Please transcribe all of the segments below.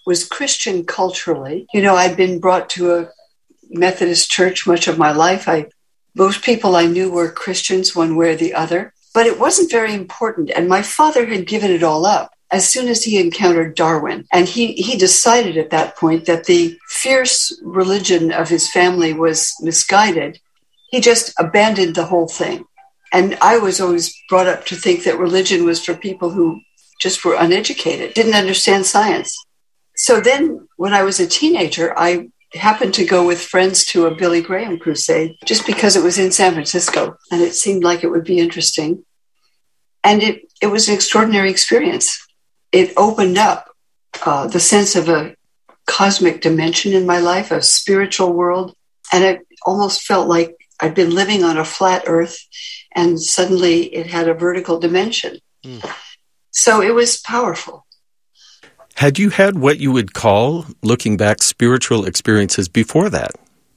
was Christian culturally. You know, I'd been brought to a Methodist church much of my life. Most people I knew were Christians one way or the other, but it wasn't very important. And my father had given it all up as soon as he encountered Darwin. And he decided at that point that the fierce religion of his family was misguided. He just abandoned the whole thing. And I was always brought up to think that religion was for people who just were uneducated, didn't understand science. So then when I was a teenager, I happened to go with friends to a Billy Graham crusade just because it was in San Francisco and it seemed like it would be interesting. And it was an extraordinary experience. It opened up the sense of a cosmic dimension in my life, a spiritual world. And it almost felt like I'd been living on a flat earth and suddenly it had a vertical dimension. So it was powerful. Had you had what you would call, looking back, spiritual experiences before that?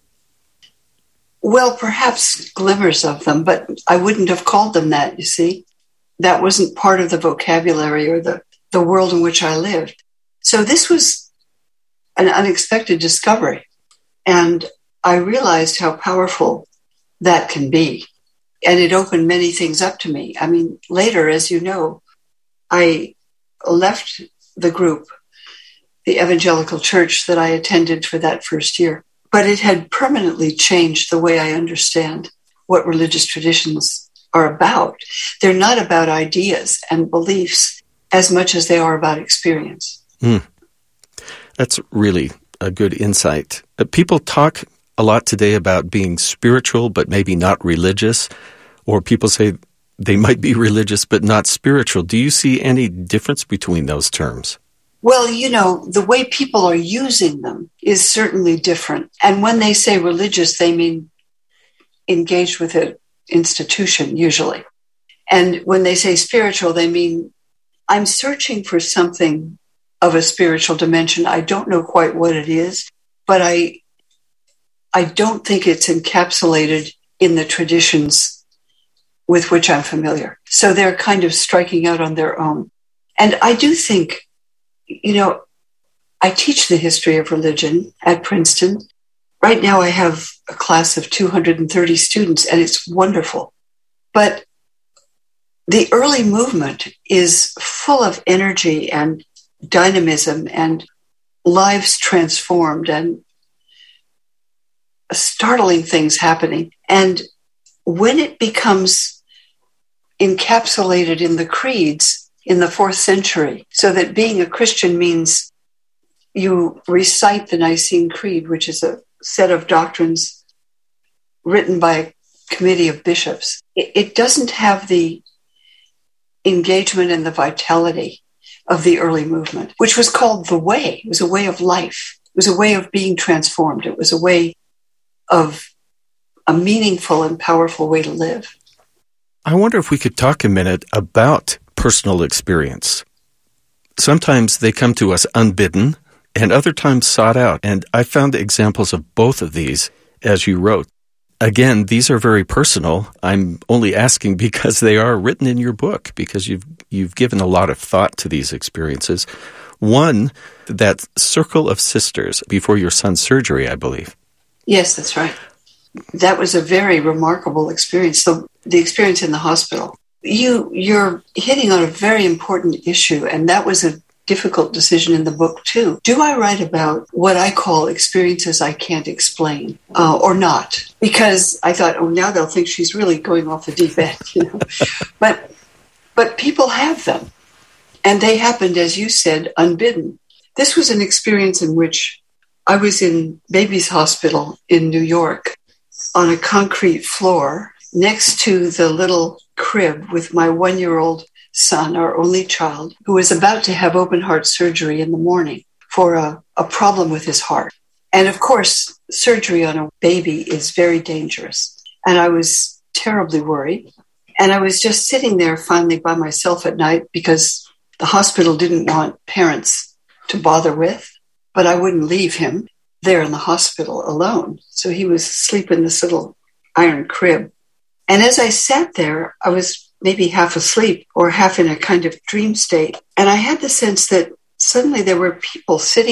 Well, perhaps glimmers of them, but I wouldn't have called them that, you see. That wasn't part of the vocabulary or the world in which I lived. So this was an unexpected discovery. And I realized how powerful that can be. And it opened many things up to me. I mean, later, as you know, I left the group, the evangelical church that I attended for that first year. But it had permanently changed the way I understand what religious traditions are about. They're not about ideas and beliefs as much as they are about experience. That's really a good insight. People talk a lot today about being spiritual but maybe not religious, or people say they might be religious but not spiritual. Do you see any difference between those terms? Well, you know, the way people are using them is certainly different. And when they say religious, they mean engaged with an institution, usually. And when they say spiritual, they mean I'm searching for something of a spiritual dimension. I don't know quite what it is, but I don't think it's encapsulated in the traditions with which I'm familiar. So they're kind of striking out on their own. And I do think, you know, I teach the history of religion at Princeton. Right now I have a class of 230 students, and it's wonderful. But the early movement is full of energy and dynamism and lives transformed and startling things happening. And when it becomes encapsulated in the creeds in the 4th century, so that being a Christian means you recite the Nicene Creed, which is a set of doctrines written by a committee of bishops, it doesn't have the engagement and the vitality of the early movement, which was called the way. It was a way of life. It was a way of being transformed. It was a way of a meaningful and powerful way to live. I wonder if we could talk a minute about personal experience. Sometimes they come to us unbidden, and other times sought out. And I found examples of both of these as you wrote. Again, these are very personal. I'm only asking because they are written in your book, because you've given a lot of thought to these experiences. One, that circle of sisters before your son's surgery, I believe. Yes, that's right. That was a very remarkable experience. So the experience in the hospital. You're hitting on a very important issue, and that was a difficult decision in the book too. Do I write about what I call experiences I can't explain or not? Because I thought, now they'll think she's really going off the deep end, you know. But people have them, and they happened, as you said, unbidden. This was an experience in which I was in Baby's Hospital in New York on a concrete floor next to the little crib with my 1-year-old son, our only child, who was about to have open heart surgery in the morning for a problem with his heart. And of course, surgery on a baby is very dangerous. And I was terribly worried. And I was just sitting there finally by myself at night because the hospital didn't want parents to bother with, but I wouldn't leave him there in the hospital alone. So he was asleep in this little iron crib. And as I sat there, I was maybe half asleep or half in a kind of dream state. And I had the sense that suddenly there were people sitting